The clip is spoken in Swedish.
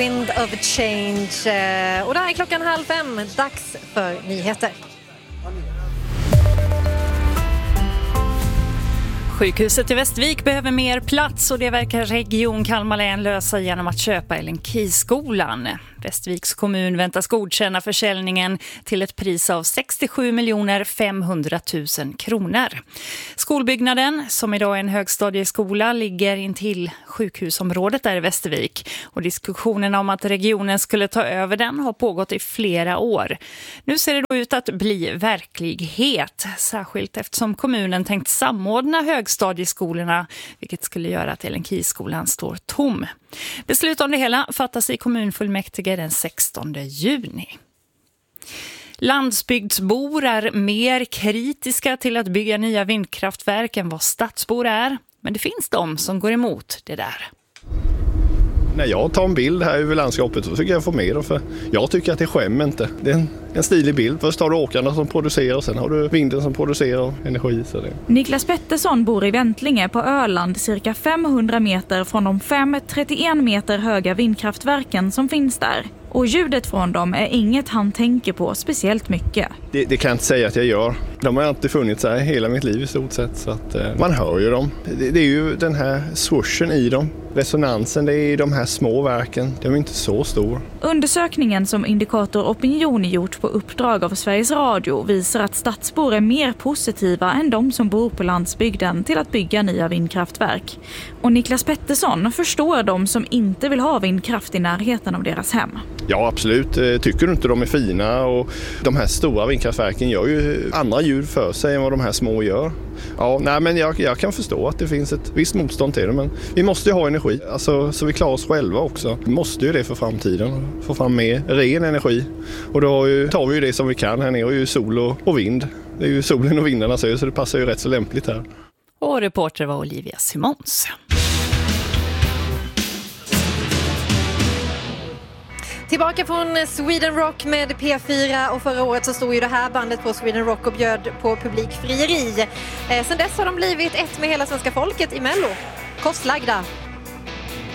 Wind of Change. Och det här är 4:30. Dags för nyheter. Sjukhuset i Västervik behöver mer plats och det verkar Region Kalmar län lösa genom att köpa LNK-skolan. Västerviks kommun väntas godkänna försäljningen till ett pris av 67 500 000 kronor. Skolbyggnaden, som idag är en högstadieskola, ligger intill sjukhusområdet där i Västervik. Och diskussionerna om att regionen skulle ta över den har pågått i flera år. Nu ser det då ut att bli verklighet, särskilt eftersom kommunen tänkt samordna högstadieskolorna, vilket skulle göra att LNK-skolan står tom. Beslut om det hela fattas i kommunfullmäktige den 16 juni. Landsbygdsbor är mer kritiska till att bygga nya vindkraftverk än vad stadsbor är. Men det finns de som går emot det där. När jag tar en bild här över landskapet så tycker jag får med det, för jag tycker att det skämmer inte. Det är en stilig bild. Först har du åkarna som producerar och sen har du vinden som producerar energi. Så det. Niklas Pettersson bor i Väntlinge på Öland, cirka 500 meter från de 31 meter höga vindkraftverken som finns där. Och ljudet från dem är inget han tänker på speciellt mycket. Det kan jag inte säga att jag gör. De har inte funnits här hela mitt liv i stort sett, så att man hör ju dem. Det är ju den här swooshen i dem. Resonansen, det är de här små verken. De är inte så stor. Undersökningen som Indikator Opinion gjort på uppdrag av Sveriges Radio visar att stadsbor är mer positiva än de som bor på landsbygden till att bygga nya vindkraftverk. Och Niklas Pettersson förstår de som inte vill ha vindkraft i närheten av deras hem. Ja, absolut. Tycker du inte de är fina? Och de här stora vindkraftverken gör ju andra ljud för sig än vad de här små gör. Ja, nej, men jag kan förstå att det finns ett visst motstånd till det, men vi måste ju ha energi, alltså, så vi klarar oss själva också. Vi måste ju det för framtiden, få fram mer ren energi. Och då tar vi ju det som vi kan här nere, och ju sol och vind. Det är ju solen och vindarna så det passar ju rätt så lämpligt här. Och reporter var Olivia Simons. Tillbaka från Sweden Rock med P4, och förra året så stod ju det här bandet på Sweden Rock och bjöd på publikfrieri. Sen dess har de blivit ett med hela svenska folket i Mello. Kostlagda.